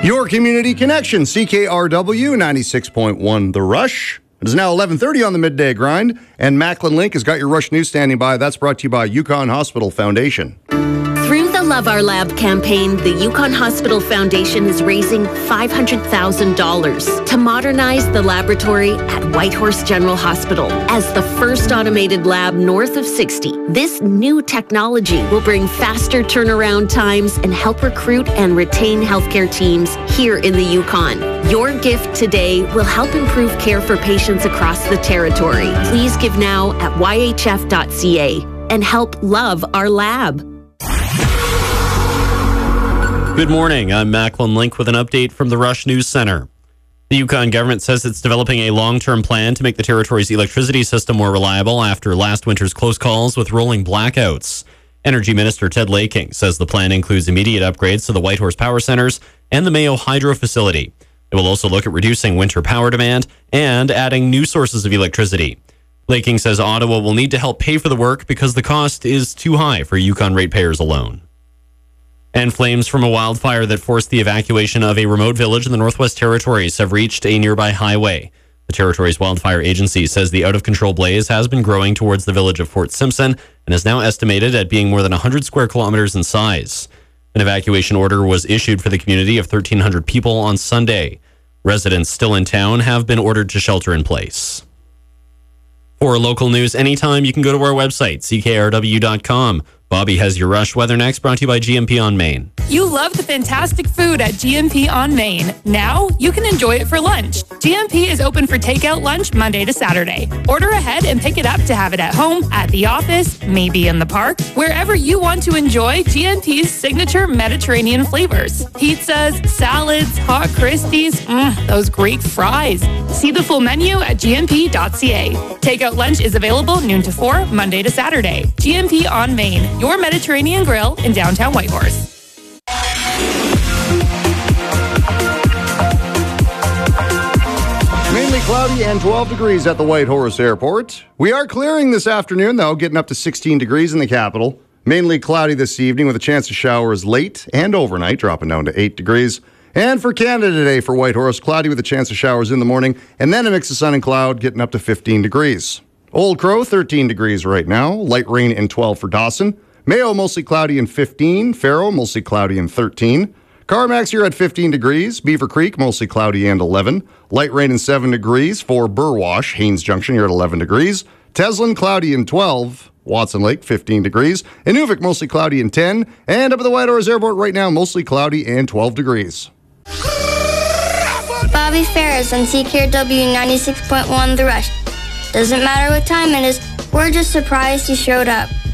Your Community Connection, CKRW 96.1 The Rush. It is now 11:30 on the midday grind, and Macklin Link has got your Rush News standing by. That's brought to you by Yukon Hospital Foundation. Through the Love Our Lab campaign, the Yukon Hospital Foundation is raising $500,000 to modernize the laboratory at Whitehorse General Hospital. As the first automated lab north of 60, this new technology will bring faster turnaround times and help recruit and retain healthcare teams here in the Yukon. Your gift today will help improve care for patients across the territory. Please give now at yhf.ca and help love our lab. Good morning. I'm Macklin Link with an update from the Rush News Center. The Yukon government says it's developing a long-term plan to make the territory's electricity system more reliable after last winter's close calls with rolling blackouts. Energy Minister Ted Laking says the plan includes immediate upgrades to the Whitehorse power centers and the Mayo Hydro facility. It will also look at reducing winter power demand and adding new sources of electricity. Laking says Ottawa will need to help pay for the work because the cost is too high for Yukon ratepayers alone. And flames from a wildfire that forced the evacuation of a remote village in the Northwest Territories have reached a nearby highway. The Territories Wildfire Agency says the out-of-control blaze has been growing towards the village of Fort Simpson and is now estimated at being more than 100 square kilometers in size. An evacuation order was issued for the community of 1,300 people on Sunday. Residents still in town have been ordered to shelter in place. For local news anytime, you can go to our website, ckrw.com. Bobby has your Rush weather next, brought to you by GMP on Main. You love the fantastic food at GMP on Main. Now you can enjoy it for lunch. GMP is open for takeout lunch Monday to Saturday. Order ahead and pick it up to have it at home, at the office, maybe in the park, wherever you want to enjoy GMP's signature Mediterranean flavors. Pizzas, salads, hot Christies, those great fries. See the full menu at gmp.ca. Takeout lunch is available noon to 4, Monday to Saturday. GMP on Main, your Mediterranean grill in downtown Whitehorse. Mainly cloudy and 12 degrees at the Whitehorse Airport. We are clearing this afternoon, though, getting up to 16 degrees in the capital. Mainly cloudy this evening with a chance of showers late and overnight, dropping down to 8 degrees. And for Canada today, for Whitehorse, cloudy with a chance of showers in the morning, and then a mix of sun and cloud, getting up to 15 degrees. Old Crow, 13 degrees right now. Light rain and 12 for Dawson. Mayo, mostly cloudy and 15. Faro, mostly cloudy and 13. Carmax, you're at 15 degrees. Beaver Creek, mostly cloudy and 11. Light rain and 7 degrees. For Burwash, Haines Junction, you're at 11 degrees. Teslin, cloudy and 12. Watson Lake, 15 degrees. Inuvik, mostly cloudy and 10. And up at the Whitehorse Airport right now, mostly cloudy and 12 degrees. Bobby Ferris on CKRW 96.1 The Rush. Doesn't matter what time it is, we're just surprised you showed up.